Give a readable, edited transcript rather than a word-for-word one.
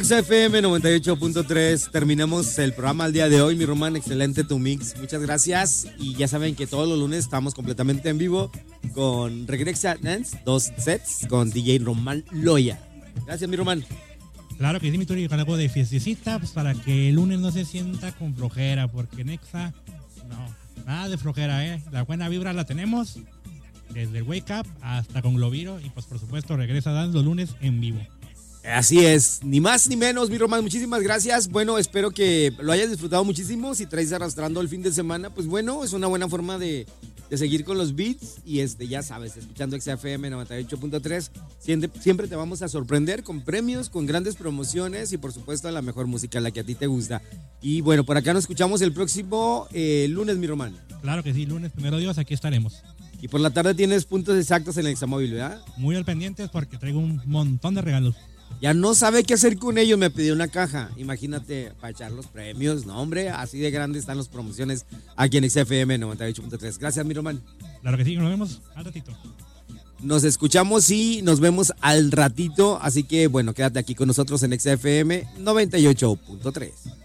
XFM 98.3, terminamos el programa al día de hoy, mi Román, excelente tu mix, muchas gracias. Y ya saben que todos los lunes estamos completamente en vivo con Regresa Dance, 2 sets con DJ Román Loya. Gracias, mi Román. Claro que sí, mi Turi, con algo de fiestecita, pues para que el lunes no se sienta con flojera, porque Nexa, no, nada de flojera, la buena vibra la tenemos desde el Wake Up hasta con Globiro y pues por supuesto Regresa Dance los lunes en vivo. Así es, ni más ni menos, mi Román, muchísimas gracias. Bueno, espero que lo hayas disfrutado muchísimo. Si traes arrastrando el fin de semana, pues bueno, es una buena forma de seguir con los beats. Y ya sabes, escuchando XFM 98.3, siempre te vamos a sorprender con premios, con grandes promociones y por supuesto la mejor música, la que a ti te gusta. Y bueno, por acá nos escuchamos el próximo lunes, mi Román. Claro que sí, lunes, primero Dios, aquí estaremos. Y por la tarde tienes puntos exactos en el Examóvil, ¿verdad? Muy al pendientes porque traigo un montón de regalos. Ya no sabe qué hacer con ellos, me pidió una caja. Imagínate, para echar los premios. No, hombre, así de grandes están las promociones aquí en XFM 98.3. Gracias, mi Román. Claro que sí, nos vemos al ratito. Nos escuchamos y nos vemos al ratito. Así que, bueno, quédate aquí con nosotros en XFM 98.3.